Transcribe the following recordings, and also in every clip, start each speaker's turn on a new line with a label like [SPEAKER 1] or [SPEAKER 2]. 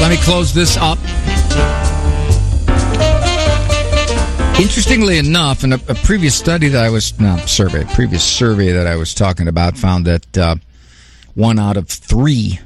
[SPEAKER 1] Let me close this up. Interestingly enough, in a previous study that I was, previous survey that I was talking about found that 1 out of 3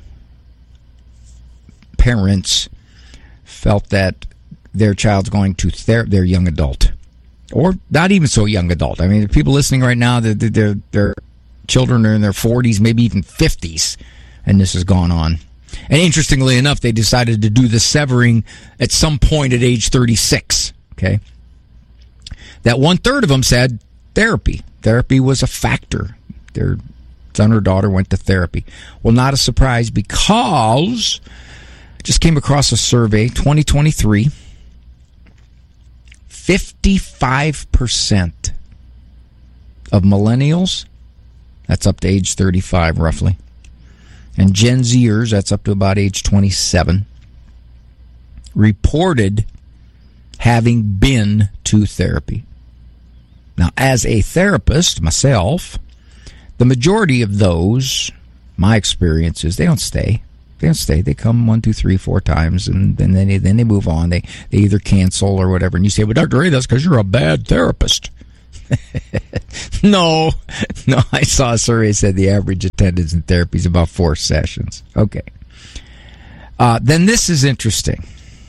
[SPEAKER 1] parents felt that their child's going to their young adult, or not even so young adult. I mean, people listening right now, their children are in their 40s, maybe even 50s, and this has gone on. And interestingly enough, they decided to do the severing at some point at age 36, okay? That 1/3 of them said therapy. Therapy was a factor. Their son or daughter went to therapy. Well, not a surprise, because I just came across a survey, 2023. 55% of millennials, that's up to age 35 roughly, and Gen Zers, that's up to about age 27, reported having been to therapy. Now, as a therapist myself, the majority of those, my experience is, they don't stay. They don't stay. They come 1, 2, 3, 4 times, and then they move on. They either cancel or whatever. And you say, well, Dr. Ray, that's because you're a bad therapist. No. I saw a survey that said the average attendance in therapy is about 4 sessions. Okay. Then this is interesting.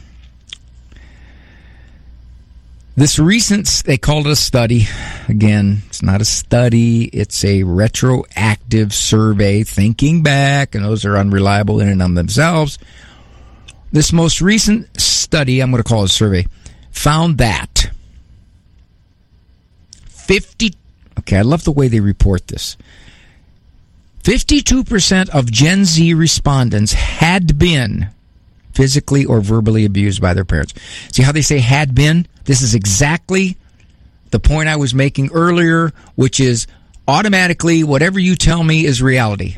[SPEAKER 1] This recent, they called it a study. Again, it's not a study. It's a retroactive survey, thinking back, and those are unreliable in and of themselves. This most recent study, I'm going to call it a survey, found that I love the way they report this. 52% of Gen Z respondents had been physically or verbally abused by their parents. See how they say had been? This is exactly the point I was making earlier, which is automatically whatever you tell me is reality.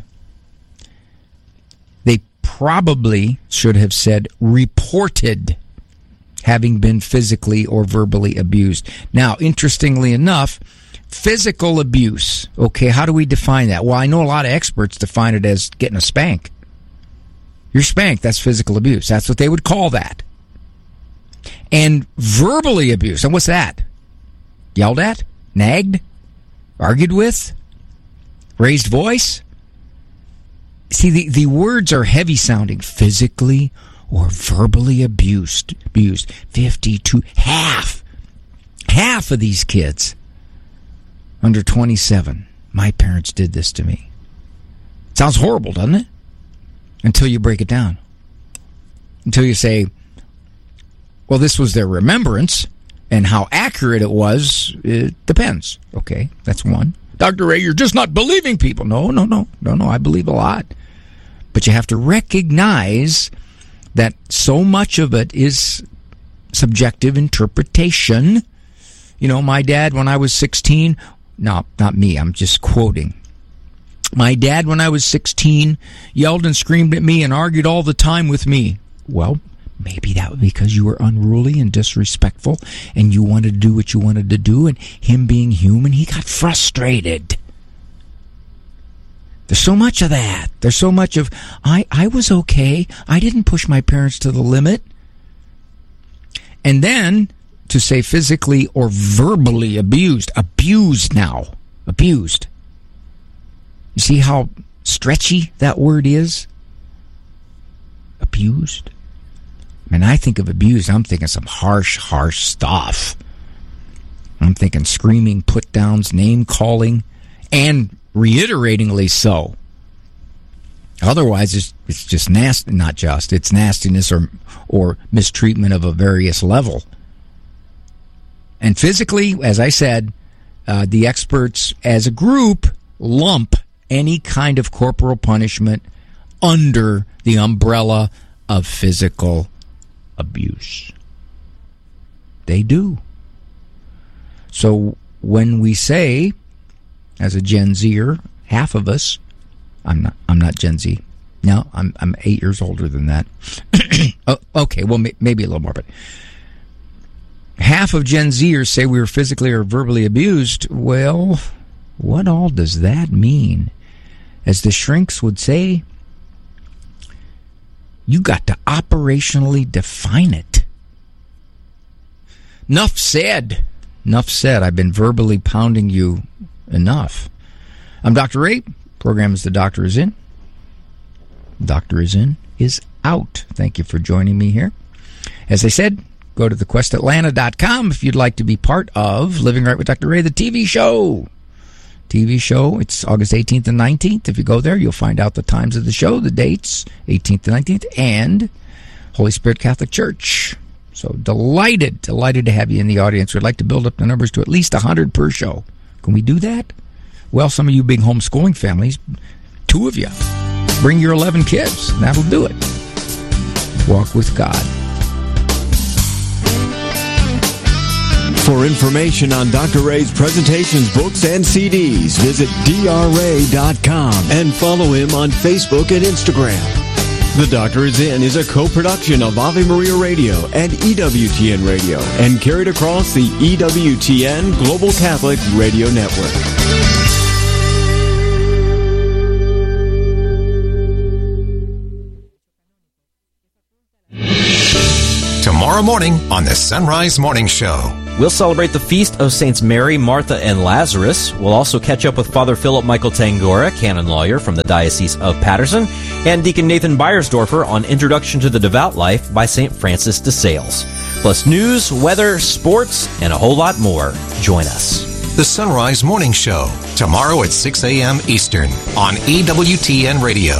[SPEAKER 1] They probably should have said reported having been physically or verbally abused. Now, interestingly enough, physical abuse, okay, how do we define that? Well, I know a lot of experts define it as getting a spank. You're spanked, that's physical abuse. That's what they would call that. And verbally abused, and what's that? Yelled at? Nagged? Argued with? Raised voice? See, the words are heavy sounding. Physically or verbally abused. 52. Half of these kids under 27. My parents did this to me. Sounds horrible, doesn't it? Until you break it down. Until you say, well, this was their remembrance, and how accurate it was, it depends. Okay, that's one. Dr. Ray, you're just not believing people. No, I believe a lot. But you have to recognize that so much of it is subjective interpretation. You know, my dad, when I was 16, no, not me, I'm just quoting. My dad, when I was 16, yelled and screamed at me and argued all the time with me. Well, maybe that was because you were unruly and disrespectful and you wanted to do what you wanted to do, and him being human, he got frustrated. There's so much of that. There's so much of, I was okay. I didn't push my parents to the limit. And then to say physically or verbally abused. Abused now. Abused. You see how stretchy that word is? Abused. When I think of abused, I'm thinking some harsh stuff. I'm thinking screaming, put-downs, name-calling, and reiteratingly so. Otherwise, it's just nasty. Not just. It's nastiness or mistreatment of a various level. And physically, as I said, the experts as a group lump any kind of corporal punishment under the umbrella of physical abuse. They do. So when we say, as a Gen Zer, half of us, I'm not Gen Z. No, I'm 8 years older than that. Oh, okay, well maybe a little more, but half of Gen Zers say we were physically or verbally abused. Well, what all does that mean? As the shrinks would say, You got to operationally define it. Enough said. Enough said. I've been verbally pounding you enough. I'm Dr. Ray. Program is The Doctor Is In. Doctor Is In is out. Thank you for joining me here. As I said, go to thequestatlanta.com if you'd like to be part of Living Right with Dr. Ray, the TV show. TV show, it's August 18th and 19th. If you go there, you'll find out the times of the show, the dates, 18th and 19th, and Holy Spirit Catholic Church. So delighted to have you in the audience. We'd like to build up the numbers to at least 100 per show. Can we do that? Well, some of you big homeschooling families, 2 of you, bring your 11 kids, and that'll do it. Walk with God.
[SPEAKER 2] For information on Dr. Ray's presentations, books, and CDs, visit drray.com and follow him on Facebook and Instagram. The Doctor Is In is a co-production of Ave Maria Radio and EWTN Radio and carried across the EWTN Global Catholic Radio Network.
[SPEAKER 3] Tomorrow morning on the Sunrise Morning Show.
[SPEAKER 4] We'll celebrate the feast of Saints Mary, Martha, and Lazarus. We'll also catch up with Father Philip Michael Tangora, canon lawyer from the Diocese of Patterson, and Deacon Nathan Beiersdorfer on Introduction to the Devout Life by St. Francis de Sales. Plus news, weather, sports, and a whole lot more. Join us.
[SPEAKER 3] The Sunrise Morning Show, tomorrow at 6 a.m. Eastern on EWTN Radio.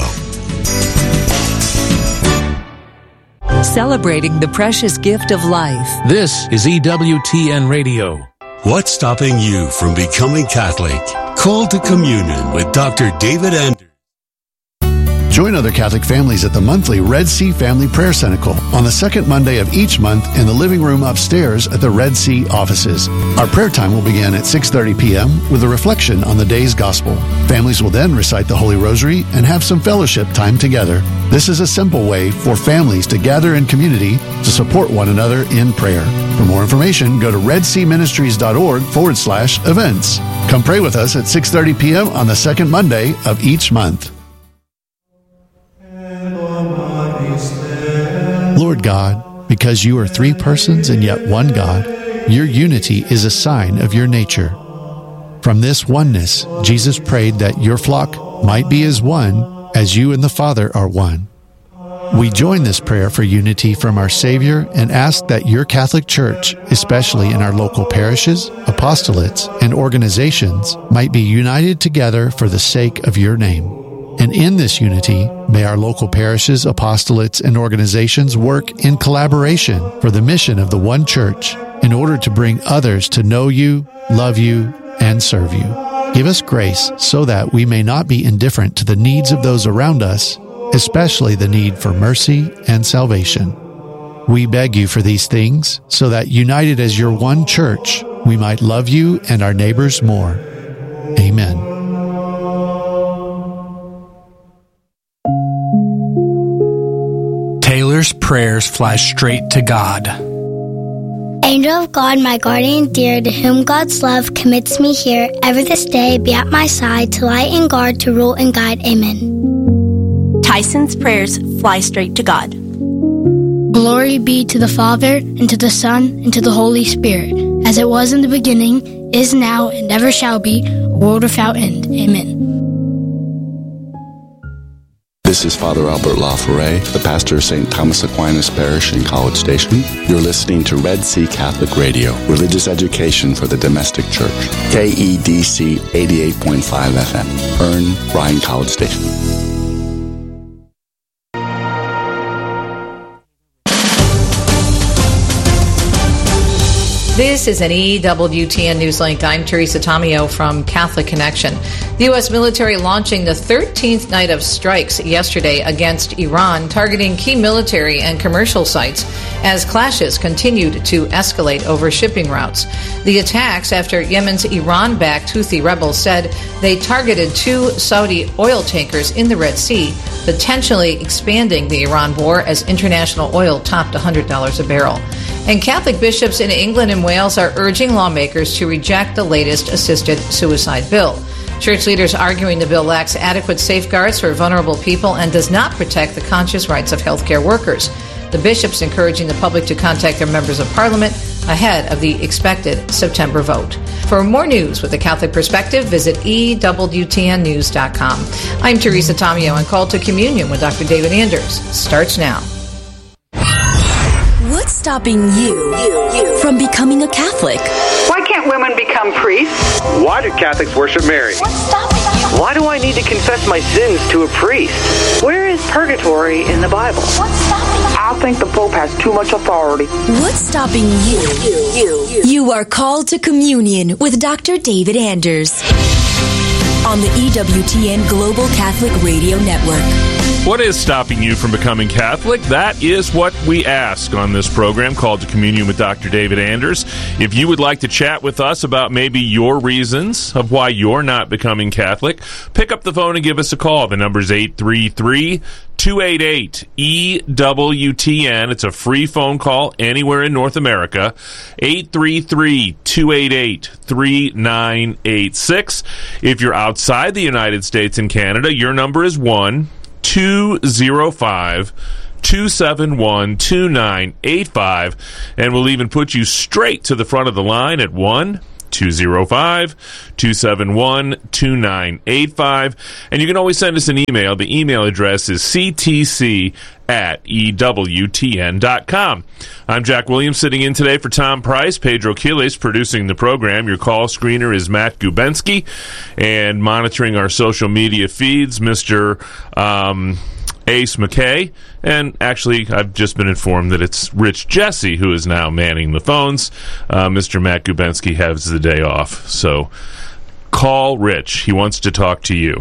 [SPEAKER 5] Celebrating the precious gift of life.
[SPEAKER 6] This is EWTN Radio.
[SPEAKER 7] What's stopping you from becoming Catholic? Call to communion with Dr. David Anders.
[SPEAKER 8] Join other Catholic families at the monthly Red Sea Family Prayer Cenacle on the second Monday of each month in the living room upstairs at the Red Sea offices. Our prayer time will begin at 6:30 p.m. with a reflection on the day's gospel. Families will then recite the Holy Rosary and have some fellowship time together. This is a simple way for families to gather in community to support one another in prayer. For more information, go to redseaministries.org/events. Come pray with us at 6:30 p.m. on the second Monday of each month. Lord God, because you are 3 persons and yet one God, your unity is a sign of your nature. From this oneness, Jesus prayed that your flock might be as one, as you and the Father are one. We join this prayer for unity from our Savior and ask that your Catholic Church, especially in our local parishes, apostolates, and organizations, might be united together for the sake of your name. And in this unity, may our local parishes, apostolates, and organizations work in collaboration for the mission of the one Church in order to bring others to know you, love you, and serve you. Give us grace so that we may not be indifferent to the needs of those around us, especially the need for mercy and salvation. We beg you for these things so that, united as your one Church, we might love you and our neighbors more. Amen.
[SPEAKER 6] Taylor's prayers fly straight to God.
[SPEAKER 9] Angel of God, my guardian dear, to whom God's love commits me here, ever this day be at my side to light and guard, to rule and guide. Amen.
[SPEAKER 10] Tyson's prayers fly straight to God.
[SPEAKER 9] Glory be to the Father, and to the Son, and to the Holy Spirit, as it was in the beginning, is now, and ever shall be, a world without end. Amen.
[SPEAKER 11] This is Father Albert LaForêt, the pastor of St. Thomas Aquinas Parish in College Station. You're listening to Red Sea Catholic Radio, religious education for the domestic church. KEDC 88.5 FM, Ern, Bryan, College Station.
[SPEAKER 12] This is an EWTN News Link. I'm Teresa Tomeo from Catholic Connection. The U.S. military launching the 13th night of strikes yesterday against Iran, targeting key military and commercial sites as clashes continued to escalate over shipping routes. The attacks after Yemen's Iran-backed Houthi rebels said they targeted 2 Saudi oil tankers in the Red Sea, potentially expanding the Iran war as international oil topped $100 a barrel. And Catholic bishops in England and Wales are urging lawmakers to reject the latest assisted suicide bill. Church leaders arguing the bill lacks adequate safeguards for vulnerable people and does not protect the conscious rights of healthcare workers. The bishops encouraging the public to contact their members of parliament ahead of the expected September vote. For more news with a Catholic perspective, visit EWTNnews.com. I'm Teresa Tomeo, and Call to Communion with Dr. David Anders starts now.
[SPEAKER 13] What's stopping you from becoming a Catholic?
[SPEAKER 14] Why can't women become priests?
[SPEAKER 15] Why do Catholics worship Mary?
[SPEAKER 14] What's stopping you?
[SPEAKER 15] Why do I need to confess my sins to a priest?
[SPEAKER 14] Where is purgatory in the Bible? What's stopping you?
[SPEAKER 15] I think the Pope has too much authority.
[SPEAKER 13] What's stopping you? You are called to communion with Dr. David Anders on the EWTN Global Catholic Radio Network.
[SPEAKER 16] What is stopping you from becoming Catholic? That is what we ask on this program called To Communion with Dr. David Anders. If you would like to chat with us about maybe your reasons of why you're not becoming Catholic, pick up the phone and give us a call. The number is 833-288-EWTN. It's a free phone call anywhere in North America. 833-288-3986. If you're outside the United States and Canada, your number is 1-205-271-2985, and we'll even put you straight to the front of the line at 1-205-271-2985, and you can always send us an email. The email address is ctc@ewtn.com. I'm Jack Williams, sitting in today for Tom Price. Pedro Quiles producing the program. Your call screener is Matt Gubensky, and monitoring our social media feeds, Mr. Ace McKay. And actually, I've just been informed that it's Rich Jesse who is now manning the phones. Mr. Matt Gubensky has the day off. So call Rich. He wants to talk to you.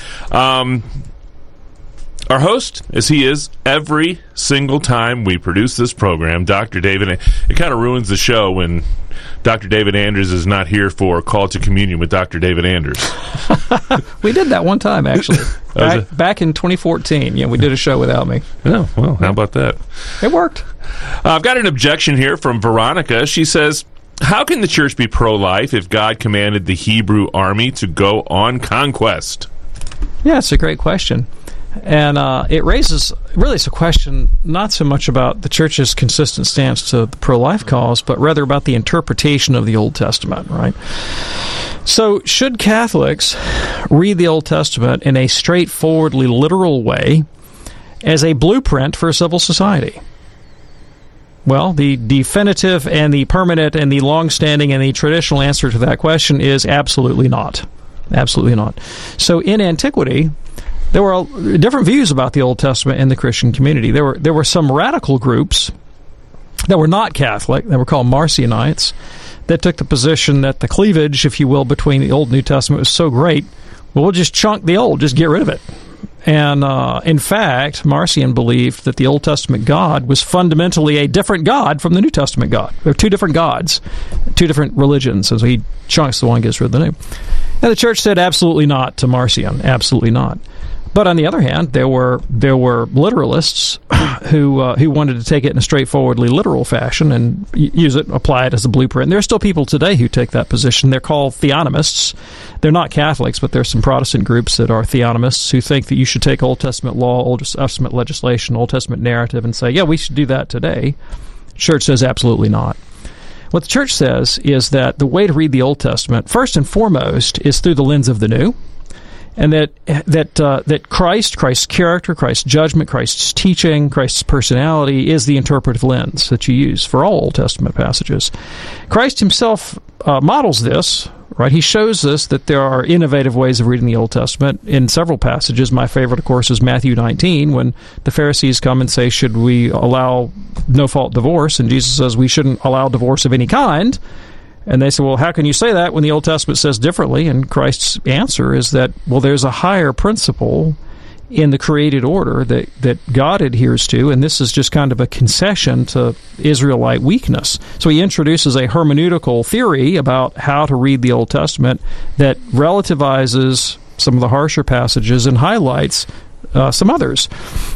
[SPEAKER 16] Our host, as he is every single time we produce this program, Dr. David. It kind of ruins the show when Dr. David Anders is not here for Call to Communion with Dr. David Anders.
[SPEAKER 17] We did that one time, actually. Back in 2014. Yeah, we did a show without me.
[SPEAKER 16] Oh, well, how about that?
[SPEAKER 17] It worked.
[SPEAKER 16] I've got an objection here from Veronica. She says, how can the church be pro-life if God commanded the Hebrew army to go on conquest?
[SPEAKER 17] Yeah, it's a great question. And it raises, really it's a question not so much about the church's consistent stance to the pro-life cause, but rather about the interpretation of the Old Testament, right? So should Catholics read the Old Testament in a straightforwardly literal way as a blueprint for a civil society? Well, the definitive and the permanent and the long-standing and the traditional answer to that question is absolutely not. Absolutely not. So in antiquity, there were different views about the Old Testament in the Christian community. There were some radical groups that were not Catholic, that were called Marcionites, that took the position that the cleavage, if you will, between the Old and New Testament was so great, well, we'll just chunk the Old, just get rid of it. And in fact, Marcion believed that the Old Testament God was fundamentally a different God from the New Testament God. There are two different gods, two different religions, so he chunks the one and gets rid of the new. And the church said absolutely not to Marcion, absolutely not. But on the other hand, there were literalists who wanted to take it in a straightforwardly literal fashion and use it, apply it as a blueprint. There are still people today who take that position. They're called theonomists. They're not Catholics, but there's some Protestant groups that are theonomists who think that you should take Old Testament law, Old Testament legislation, Old Testament narrative, and say, yeah, we should do that today. The church says absolutely not. What the church says is that the way to read the Old Testament, first and foremost, is through the lens of the New. And that Christ's character, Christ's judgment, Christ's teaching, Christ's personality is the interpretive lens that you use for all Old Testament passages. Christ himself models this, right? He shows us that there are innovative ways of reading the Old Testament in several passages. My favorite, of course, is Matthew 19, when the Pharisees come and say, should we allow no-fault divorce? And Jesus says we shouldn't allow divorce of any kind. And they say, well, how can you say that when the Old Testament says differently? And Christ's answer is that, well, there's a higher principle in the created order that God adheres to, and this is just kind of a concession to Israelite weakness. So he introduces a hermeneutical theory about how to read the Old Testament that relativizes some of the harsher passages and highlights some others.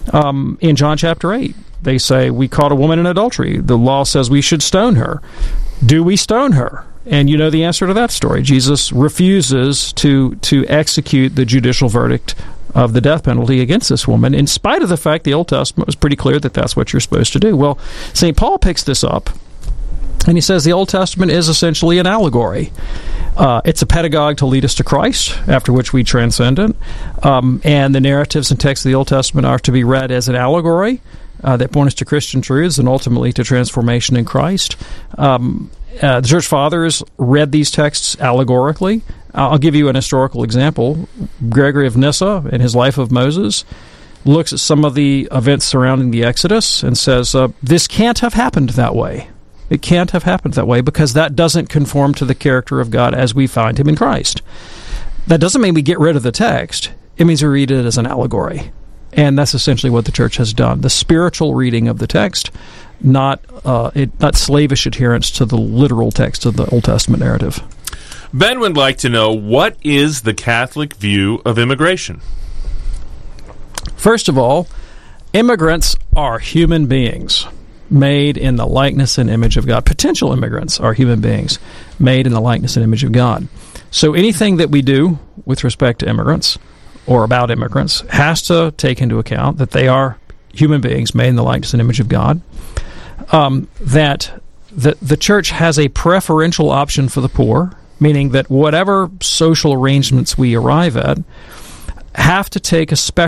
[SPEAKER 17] In John chapter 8, they say, we caught a woman in adultery. The law says we should stone her. Do we stone her? And you know the answer to that story. Jesus refuses to execute the judicial verdict of the death penalty against this woman, in spite of the fact the Old Testament was pretty clear that that's what you're supposed to do. Well, St. Paul picks this up, and he says the Old Testament is essentially an allegory. It's a pedagogue to lead us to Christ, after which we transcend it. And the narratives and texts of the Old Testament are to be read as an allegory that point us to Christian truths and ultimately to transformation in Christ. The Church Fathers read these texts allegorically. I'll give you an historical example. Gregory of Nyssa, in his Life of Moses, looks at some of the events surrounding the Exodus and says, this can't have happened that way. It can't have happened that way because that doesn't conform to the character of God as we find him in Christ. That doesn't mean we get rid of the text. It means we read it as an allegory. And that's essentially what the Church has done. The spiritual reading of the text, not slavish adherence to the literal text of the Old Testament narrative.
[SPEAKER 16] Ben would like to know, what is the Catholic view of immigration?
[SPEAKER 17] First of all, immigrants are human beings made in the likeness and image of God. Potential immigrants are human beings made in the likeness and image of God. So anything that we do with respect to immigrants or about immigrants has to take into account that they are human beings made in the likeness and image of God, that the Church has a preferential option for the poor, meaning that whatever social arrangements we arrive at have to take a special